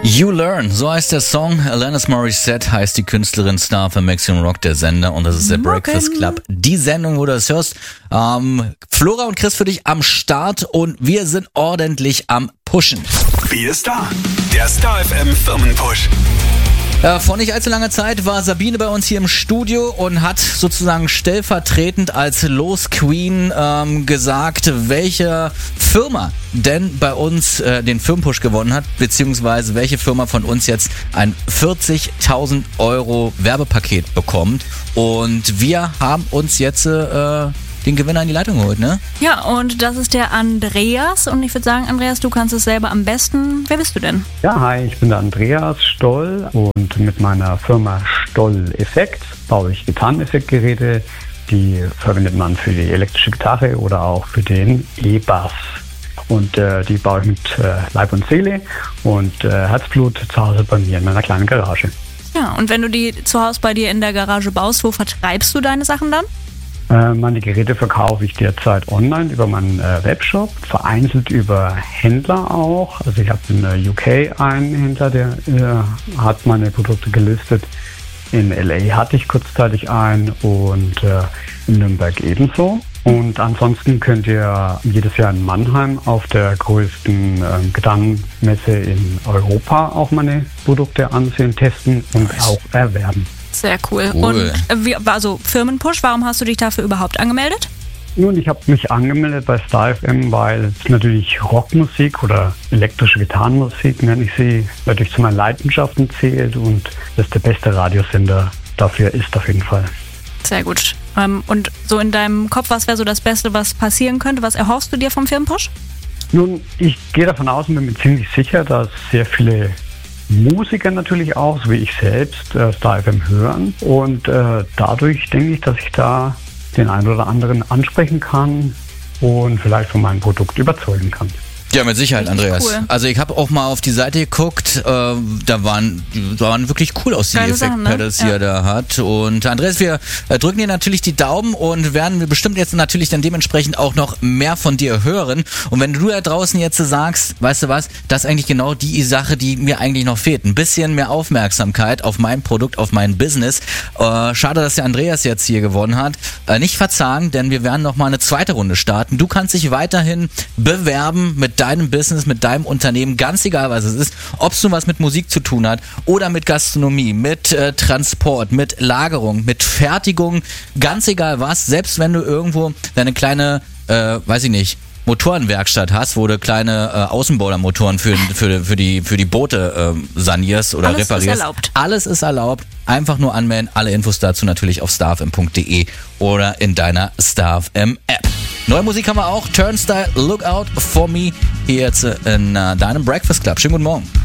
You Learn, so heißt der Song. Alanis Morissette heißt die Künstlerin, Star für Maximum Rock, der Sender, und das ist der Breakfast Club. Die Sendung, wo du das hörst. Flora und Chris für dich am Start und wir sind ordentlich am Pushen. Wir ist da, der Star FM Firmenpush. Vor nicht allzu langer Zeit war Sabine bei uns hier im Studio und hat sozusagen stellvertretend als Los-Queen gesagt, welche Firma denn bei uns den Firmenpush gewonnen hat, beziehungsweise welche Firma von uns jetzt ein 40.000 € Werbepaket bekommt. Und wir haben uns jetzt den Gewinner in die Leitung geholt, ne? Ja, und das ist der Andreas. Und ich würde sagen, Andreas, du kannst es selber am besten. Wer bist du denn? Ja, hi, ich bin der Andreas Stoll und mit meiner Firma Stoll Effekt baue ich Gitarreneffektgeräte. Die verwendet man für die elektrische Gitarre oder auch für den E-Bass. Und die baue ich mit Leib und Seele und Herzblut zu Hause bei mir in meiner kleinen Garage. Ja, und wenn du die zu Hause bei dir in der Garage baust, wo vertreibst du deine Sachen dann? Meine Geräte verkaufe ich derzeit online über meinen Webshop, vereinzelt über Händler auch. Also ich habe in UK einen Händler, der hat meine Produkte gelistet. In LA hatte ich kurzzeitig einen und in Nürnberg ebenso. Und ansonsten könnt ihr jedes Jahr in Mannheim auf der größten Gitarrenmesse in Europa auch meine Produkte ansehen, testen und auch erwerben. Sehr cool. Und also Firmenpush, warum hast du dich dafür überhaupt angemeldet? Nun, ich habe mich angemeldet bei Star FM, weil es natürlich Rockmusik oder elektrische Gitarrenmusik, nenne ich sie, natürlich zu meinen Leidenschaften zählt und das der beste Radiosender dafür ist auf jeden Fall. Sehr gut. Und so in deinem Kopf, was wäre so das Beste, was passieren könnte? Was erhoffst du dir vom Firmenpush? Nun, ich gehe davon aus und bin mir ziemlich sicher, dass sehr viele Musiker natürlich auch, so wie ich selbst, Star FM hören. Und dadurch denke ich, dass ich da den einen oder anderen ansprechen kann und vielleicht von meinem Produkt überzeugen kann. Ja, mit Sicherheit, Andreas. Cool. Also ich habe auch mal auf die Seite geguckt, da waren wirklich cool aus, die Effekt-Pedals, die er da hat. Und Andreas, wir drücken dir natürlich die Daumen und werden bestimmt jetzt natürlich dann dementsprechend auch noch mehr von dir hören. Und wenn du da draußen jetzt sagst, weißt du was, das ist eigentlich genau die Sache, die mir eigentlich noch fehlt. Ein bisschen mehr Aufmerksamkeit auf mein Produkt, auf mein Business. Schade, dass der Andreas jetzt hier gewonnen hat. Nicht verzagen, denn wir werden noch mal eine zweite Runde starten. Du kannst dich weiterhin bewerben mit deinem Business, mit deinem Unternehmen, ganz egal was es ist, ob es nun was mit Musik zu tun hat oder mit Gastronomie, mit Transport, mit Lagerung, mit Fertigung, ganz egal was, selbst wenn du irgendwo deine kleine, weiß ich nicht, Motorenwerkstatt hast, wo du kleine Außenboilermotoren für die Boote sanierst oder reparierst. Alles ist erlaubt. Alles ist erlaubt. Einfach nur anmelden. Alle Infos dazu natürlich auf starfm.de oder in deiner StarFM App. Neue Musik haben wir auch. Turnstile, Look Out for Me. Hier jetzt in deinem Breakfast Club. Schönen guten Morgen.